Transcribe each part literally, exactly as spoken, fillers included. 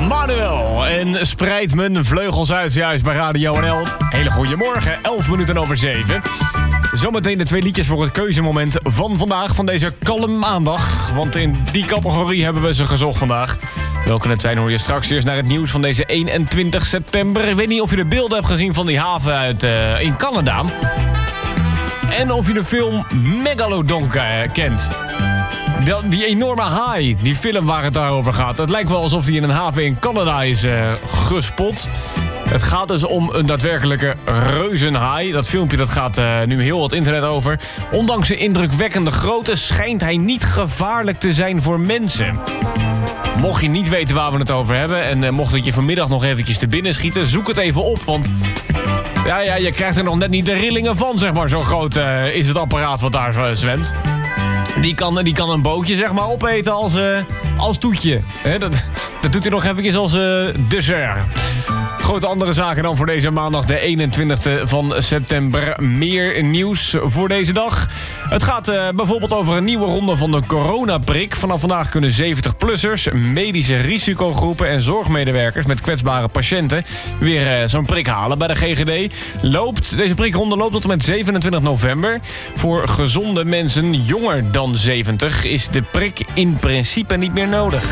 Manuel en spreid mijn vleugels uit juist bij Radio N L. Hele goede morgen, elf minuten over zeven. Zometeen de twee liedjes voor het keuzemoment van vandaag, van deze kalme maandag. Want in die categorie hebben we ze gezocht vandaag. Welke het zijn hoor je straks. Eerst naar het nieuws van deze eenentwintig september. Ik weet niet of je de beelden hebt gezien van die haven uit, uh, in Canada. En of je de film Megalodon uh, kent. Die, die enorme haai, die film waar het daarover gaat. Het lijkt wel alsof die in een haven in Canada is uh, gespot. Het gaat dus om een daadwerkelijke reuzenhaai. Dat filmpje dat gaat uh, nu heel wat internet over. Ondanks zijn indrukwekkende grootte schijnt hij niet gevaarlijk te zijn voor mensen. Mocht je niet weten waar we het over hebben... en uh, mocht het je vanmiddag nog eventjes te binnen schieten... zoek het even op, want... Ja, ja, je krijgt er nog net niet de rillingen van, zeg maar. Zo groot uh, is het apparaat wat daar uh, zwemt. Die kan, die kan een bootje, zeg maar, opeten als, uh, als toetje. He, dat, dat doet hij nog eventjes als uh, dessert. Grote andere zaken dan voor deze maandag, de eenentwintigste van september. Meer nieuws voor deze dag. Het gaat uh, bijvoorbeeld over een nieuwe ronde van de coronaprik. Vanaf vandaag kunnen zeventig-plussers, medische risicogroepen en zorgmedewerkers met kwetsbare patiënten weer uh, zo'n prik halen bij de G G D. Loopt, deze prikronde loopt tot en met zevenentwintig november. Voor gezonde mensen jonger dan zeventig is de prik in principe niet meer nodig.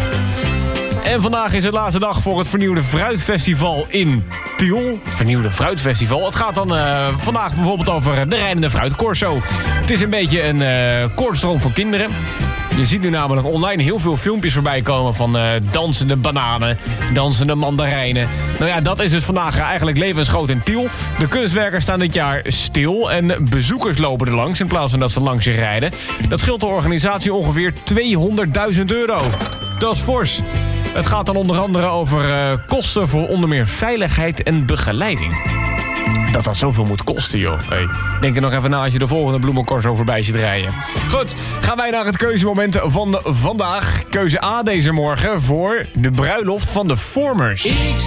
En vandaag is het laatste dag voor het vernieuwde fruitfestival in Tiel. Vernieuwde fruitfestival. Het gaat dan uh, vandaag bijvoorbeeld over de rijdende fruitcorso. Het is een beetje een uh, koortsdroom voor kinderen. Je ziet nu namelijk online heel veel filmpjes voorbij komen van uh, dansende bananen, dansende mandarijnen. Nou ja, dat is dus vandaag eigenlijk levensgroot in Tiel. De kunstwerkers staan dit jaar stil en bezoekers lopen er langs in plaats van dat ze langs zich rijden. Dat scheelt de organisatie ongeveer tweehonderdduizend euro. Dat is fors. Het gaat dan onder andere over uh, kosten voor onder meer veiligheid en begeleiding. Dat dat zoveel moet kosten, joh. Hey, denk er nog even na als je de volgende bloemencorso voorbij ziet rijden. Goed, gaan wij naar het keuzemoment van vandaag. Keuze A deze morgen voor de bruiloft van de Vormers. Ik